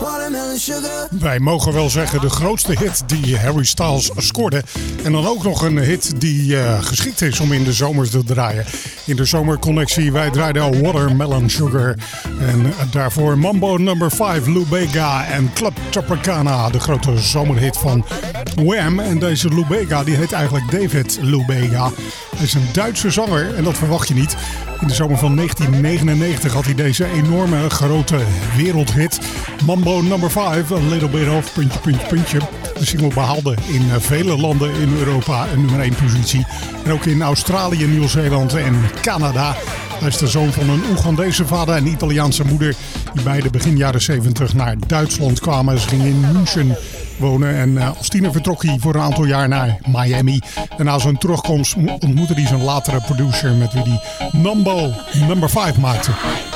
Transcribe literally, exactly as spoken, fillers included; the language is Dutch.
Wij mogen wel zeggen de grootste hit die Harry Styles scoorde. En dan ook nog een hit die uh, geschikt is om in de zomer te draaien. In de zomerconnectie, wij draaiden al Watermelon Sugar. En uh, daarvoor Mambo number vijf, Lou Bega en Club Tropicana. De grote zomerhit van Wham. En deze Lou Bega, die heet eigenlijk David Lou Bega. Hij is een Duitse zanger en dat verwacht je niet. In de zomer van negentien negenennegentig had hij deze enorme grote wereldhit. Mambo number vijf, A Little Bit Of, puntje, puntje, puntje. De single behaalde in vele landen in Europa een nummer één positie. En ook in Australië, Nieuw-Zeeland en Canada. Hij is de zoon van een Oegandese vader en Italiaanse moeder. Die beide begin jaren zeventig naar Duitsland kwamen. Ze gingen in München wonen en uh, als tiener vertrok hij voor een aantal jaar naar Miami. En na zijn terugkomst ontmoette hij zijn latere producer met wie hij Mambo number vijf maakte.